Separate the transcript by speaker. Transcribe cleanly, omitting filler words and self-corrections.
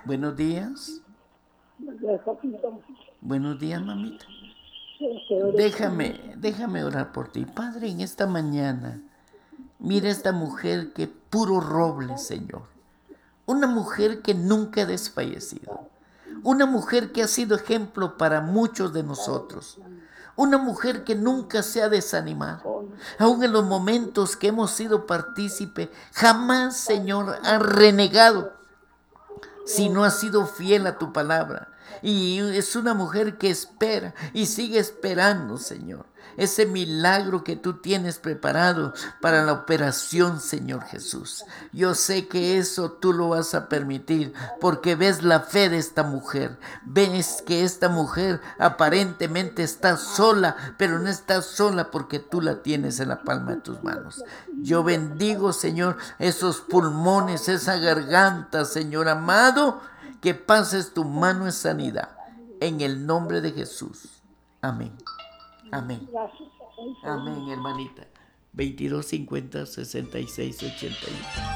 Speaker 1: Buenos días. Buenos días, mamita. Déjame orar por ti. Padre, en esta mañana, mira esta mujer que puro roble, Señor. Una mujer que nunca ha desfallecido. Una mujer que ha sido ejemplo para muchos de nosotros. Una mujer que nunca se ha desanimado. Aún en los momentos que hemos sido partícipe, jamás, Señor, ha renegado si no has sido fiel a tu palabra. Y es una mujer que espera y sigue esperando, Señor, ese milagro que tú tienes preparado para la operación, Señor Jesús. Yo sé que eso tú lo vas a permitir porque ves la fe de esta mujer. Ves que esta mujer aparentemente está sola, pero no está sola porque tú la tienes en la palma de tus manos. Yo bendigo, Señor, esos pulmones, esa garganta, Señor amado, que pases tu mano en sanidad. En el nombre de Jesús. Amén. Amén. Amén, hermanita. 22 50 66 81.